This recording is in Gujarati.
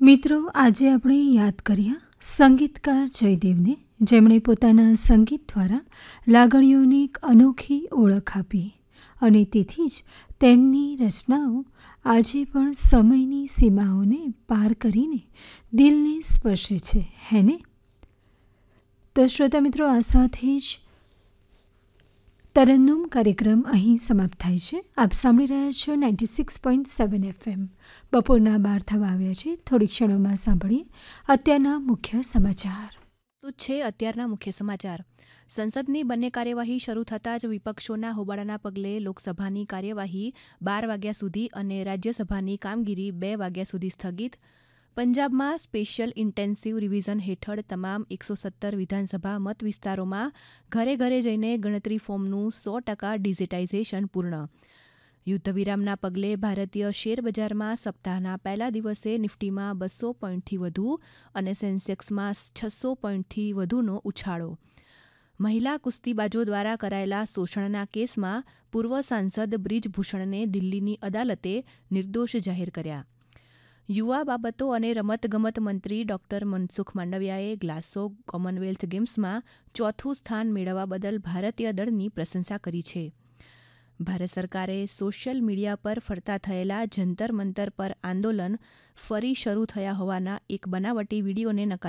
મિત્રો, આજે આપણે યાદ કર્યા સંગીતકાર જયદેવને, જેમણે પોતાના સંગીત દ્વારા લાગણીઓની એક અનોખી ઓળખ આપી અને તેથી જ તેમની રચનાઓ આજે પણ સમયની સીમાઓને પાર કરીને દિલને સ્પર્શે છે, હે ને? તો શ્રોતા મિત્રો, આ સાથે જ તરન્નુમ કાર્યક્રમ અહીં સમાપ્ત થાય છે. આપ સાંભળી રહ્યા છો 96.7 FM. બપોરના 12 થવા આવ્યા છે. થોડી ક્ષણોમાં સાંભળીએ અત્યારના મુખ્ય સમાચાર. તો છે અત્યારના મુખ્ય સમાચાર. સંસદની બંને કાર્યવાહી શરૂ થતાં જ વિપક્ષોના હોબાળાના પગલે લોકસભાની કાર્યવાહી 12 વાગ્યા સુધી અને રાજ્યસભાની કામગીરી 2 વાગ્યા સુધી સ્થગિત. પંજાબમાં સ્પેશિયલ ઇન્ટેન્સિવ રિવિઝન હેઠળ તમામ 117 વિધાનસભા મત વિસ્તારોમાં ઘરે ઘરે જઈને ગણતરી ફોર્મનું 100% ડિજિટાઇઝેશન પૂર્ણ. યુદ્ધ વિરામના પગલે ભારતીય શેરબજારમાં સપ્તાહના પહેલા દિવસે નિફ્ટીમાં 200 પોઈન્ટથી વધુ અને સેન્સેક્સમાં 600 પોઈન્ટથી વધુનો ઉછાળો. મહિલા કુસ્તીબાજો દ્વારા કરાયેલા શોષણના કેસમાં પૂર્વ સાંસદ બ્રિજભૂષણને દિલ્હીની અદાલતે નિર્દોષ જાહેર કર્યા. યુવા બાબતો અને રમતગમત મંત્રી ડોક્ટર મનસુખ માંડવિયાએ ગ્લાસો કોમનવેલ્થ ગેમ્સમાં ચોથું સ્થાન મેળવવા બદલ ભારતીય દળની પ્રશંસા કરી છે. ભારત સરકારે સોશિયલ મીડિયા પર ફરતા થયેલા જંતર મંતર પર આંદોલન ફરી શરૂ થયા હોવાના એક બનાવટી વીડિયોને નકારી